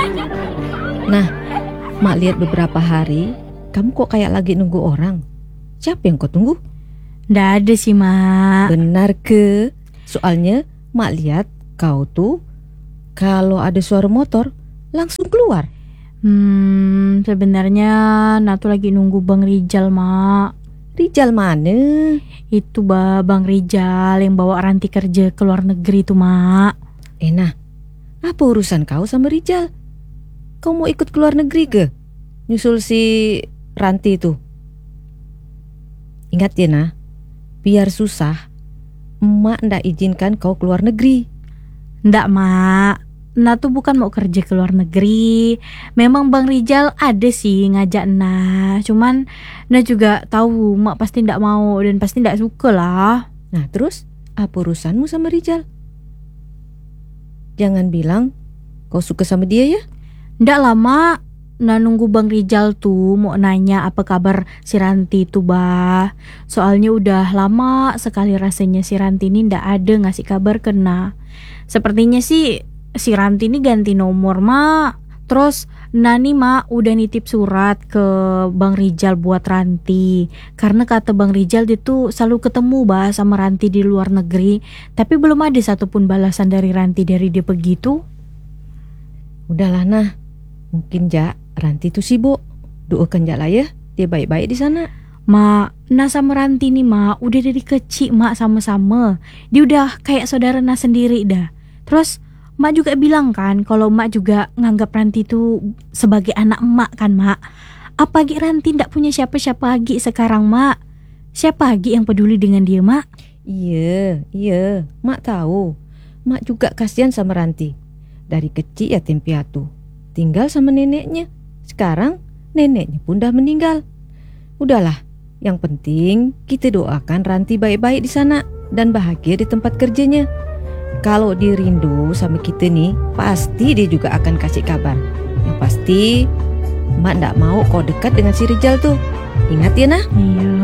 Nah, Mak lihat beberapa hari, kamu kok kayak lagi nunggu orang. Siapa yang kau tunggu? Nggak ada sih, Mak. Benar ke? Soalnya Mak lihat kau tuh kalau ada suara motor langsung keluar. Sebenarnya Natu lagi nunggu Bang Rijal, Mak. Rijal mana? Itu Bang Rijal yang bawa Ranti kerja ke luar negeri tuh, Mak. Nah, apa urusan kau sama Rijal? Kau mau ikut ke luar negeri ke? Nyusul si Ranti itu. Ingat ya nah, biar susah, emak ndak izinkan kau ke luar negeri. Ndak, Mak. Natu bukan mau kerja ke luar negeri. Memang Bang Rijal ada sih ngajak cuman juga tahu Mak pasti ndak mau dan pasti ndak suka lah. Nah terus, apa urusanmu sama Rijal? Jangan bilang kau suka sama dia ya? Ndak lah, Mak. Nunggu Bang Rijal tuh mau nanya apa kabar si Ranti tuh, Bah. Soalnya udah lama sekali rasanya si Ranti ini ndak ada ngasih kabar kena. Sepertinya sih si Ranti ini ganti nomor, Mak. Terus Nani, Mak, udah nitip surat ke Bang Rijal buat Ranti. Karena kata Bang Rijal dia tuh selalu ketemu, Bah, sama Ranti di luar negeri. Tapi belum ada satupun balasan dari Ranti dari dia begitu. Udahlah nah, mungkin Ranti tuh sibuk. Doakan lah ya, dia baik-baik di sana. Mak, sama Ranti nih, Mak, udah dari kecil, Mak, sama-sama. Dia udah kayak saudara sendiri dah. Terus Mak juga bilang kan kalau Mak juga nganggap Ranti itu sebagai anak Mak kan, Mak. Apa lagi Ranti ndak punya siapa-siapa lagi sekarang, Mak? Siapa lagi yang peduli dengan dia, Mak? Iya, Mak tahu. Mak juga kasihan sama Ranti. Dari kecil yatim piatu, tinggal sama neneknya. Sekarang neneknya pun udah meninggal. Udahlah, yang penting kita doakan Ranti baik-baik di sana dan bahagia di tempat kerjanya. Kalau dia rindu sama kita nih, pasti dia juga akan kasih kabar. Yang pasti, Mak ndak mau kau dekat dengan si Rijal tuh. Ingat ya nah? Iya.